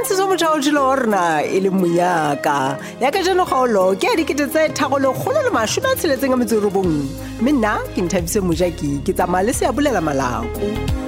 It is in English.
Ntshetso Motjhaotjhele wa rona e le monyaka ya ka jeno kgaolo ke ya 1369 mme nna ke Nthabise Mojaki ke tsamaya le Seabulela Malako.